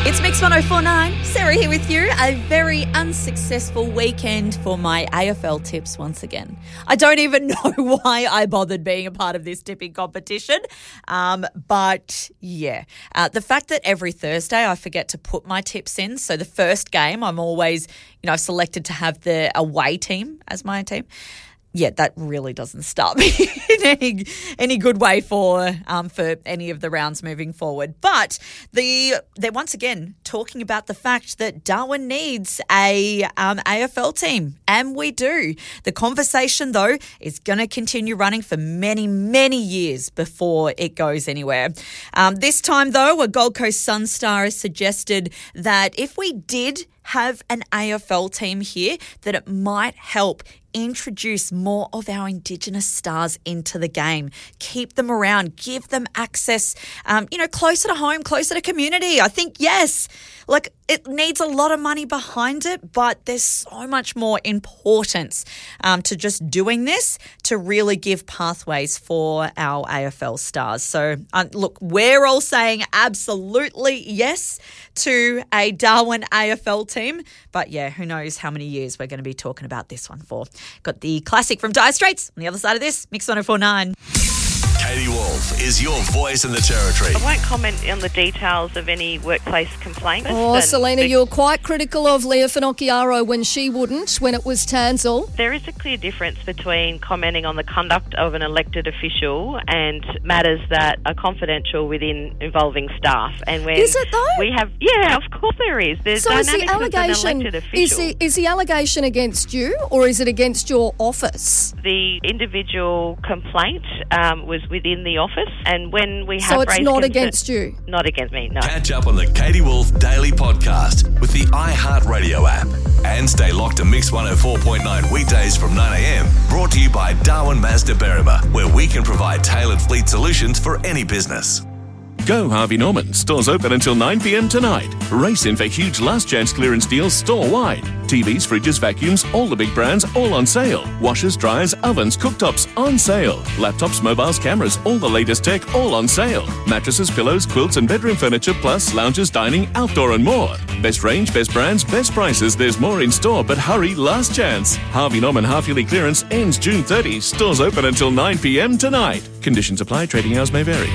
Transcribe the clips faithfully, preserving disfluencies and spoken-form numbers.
It's Mix one oh four point nine. Sarah here with you. A very unsuccessful weekend for my A F L tips once again. I don't even know why I bothered being a part of this tipping competition. Um, but yeah, uh, the fact that every Thursday I forget to put my tips in. So the first game I'm always, you know, selected to have the away team as my team. Yeah, that really doesn't start me in any any good way for um for any of the rounds moving forward. But the they're once again talking about the fact that Darwin needs a um, A F L team, and we do. The conversation, though, is going to continue running for many, many years before it goes anywhere. Um, this time, though, a Gold Coast Sun star has suggested that if we did have an A F L team here, that it might help introduce more of our Indigenous stars into the game, keep them around, give them access, um, you know, closer to home, closer to community. I think, yes, like it needs a lot of money behind it, but there's so much more importance um, to just doing this to really give pathways for our A F L stars. So um, look, we're all saying absolutely yes to a Darwin A F L team, but yeah, who knows how many years we're going to be talking about this one for. Got the classic from Dire Straits on the other side of this, Mix one oh four point nine. Katie Wolf is your voice in the territory. I won't comment on the details of any workplace complaint. Oh, Selena, the, you're quite critical of Leah Finocchiaro when she wouldn't, when it was Townsville. There is a clear difference between commenting on the conduct of an elected official and matters that are confidential within involving staff. And when is it though? We have, yeah, of course there is. There's so is the dynamics of an allegation elected official. is the is the allegation against you or is it against your office? The individual complaint um, was within the office, and when we have so it's raised not concern- against you. Not against me. No. Catch up on the Katie Wolf Daily Podcast with the iHeartRadio app, and stay locked to Mix one oh four point nine weekdays from nine a.m. Brought to you by Darwin Mazda Berrima, where we can provide tailored fleet solutions for any business. Go Harvey Norman. Stores open until nine p.m. tonight. Race in for huge last chance clearance deals store-wide. T Vs, fridges, vacuums, all the big brands, all on sale. Washers, dryers, ovens, cooktops, on sale. Laptops, mobiles, cameras, all the latest tech, all on sale. Mattresses, pillows, quilts and bedroom furniture, plus lounges, dining, outdoor and more. Best range, best brands, best prices. There's more in store, but hurry, last chance. Harvey Norman half-yearly clearance ends June thirtieth. Stores open until nine p.m. tonight. Conditions apply. Trading hours may vary.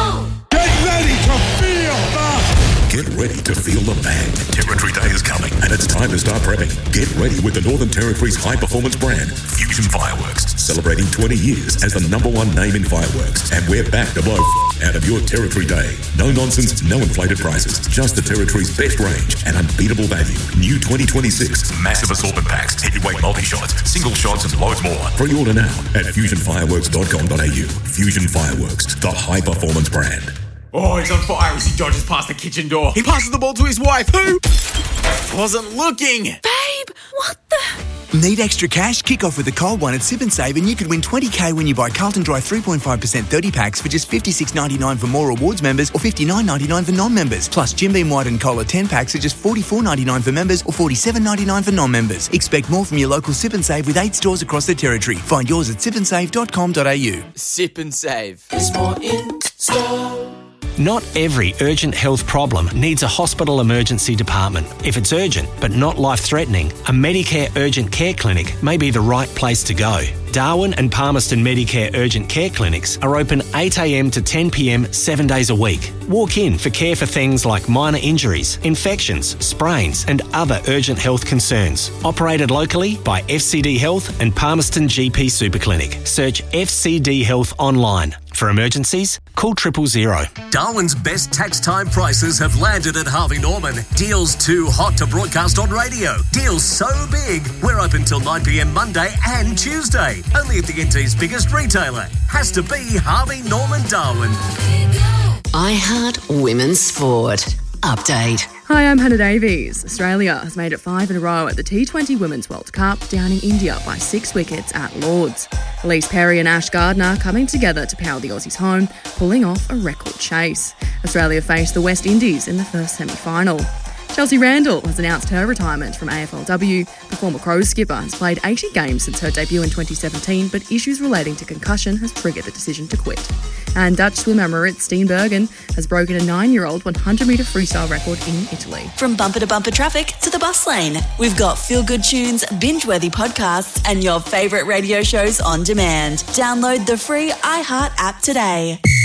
Ready to feel the... Get ready to feel the bang. Territory Day is coming, and it's time to start prepping. Get ready with the Northern Territory's high-performance brand, Fusion Fireworks, celebrating twenty years as the number one name in fireworks. And we're back to blow out of your Territory Day. No nonsense, no inflated prices. Just the Territory's best range and unbeatable value. New twenty twenty-six massive assortment packs, heavyweight multi-shots, single shots, and loads more. Pre-order now at fusion fireworks dot com dot a u. Fusion Fireworks, the high-performance brand. Oh, he's on fire as he dodges past the kitchen door. He passes the ball to his wife, who wasn't looking. Babe, what the... Need extra cash? Kick off with a cold one at Sip and Save, and you could win twenty k when you buy Carlton Dry three point five percent thirty packs for just fifty-six ninety-nine for more rewards members or fifty-nine ninety-nine for non-members. Plus Jim Beam White and Cola ten packs are just forty-four ninety-nine for members or forty-seven ninety-nine for non-members. Expect more from your local Sip and Save with eight stores across the territory. Find yours at sip and save dot com dot a u. Sip and Save. There's more in store. Not every urgent health problem needs a hospital emergency department. If it's urgent but not life-threatening, a Medicare Urgent Care Clinic may be the right place to go. Darwin and Palmerston Medicare Urgent Care Clinics are open eight a.m. to ten p.m. seven days a week. Walk in for care for things like minor injuries, infections, sprains and other urgent health concerns. Operated locally by F C D Health and Palmerston G P Superclinic. Search F C D Health online. For emergencies, call triple zero. Darwin's best tax time prices have landed at Harvey Norman. Deals too hot to broadcast on radio. Deals so big, we're open till nine p.m. Monday and Tuesday. Only at the N T's biggest retailer. Has to be Harvey Norman Darwin. iHeart Women's Sport. Update. Hi, I'm Hannah Davies. Australia has made it five in a row at the T twenty Women's World Cup, downing India by six wickets at Lords. Elise Perry and Ash Gardner coming together to power the Aussies home, pulling off a record chase. Australia faced the West Indies in the first semi-final. Chelsea Randall has announced her retirement from A F L W. The former Crows skipper has played eighty games since her debut in twenty seventeen, but issues relating to concussion has triggered the decision to quit. And Dutch swimmer Marit Steenbergen has broken a nine-year-old one hundred metre freestyle record in Italy. From bumper to bumper traffic to the bus lane, we've got feel-good tunes, binge-worthy podcasts, and your favourite radio shows on demand. Download the free iHeart app today.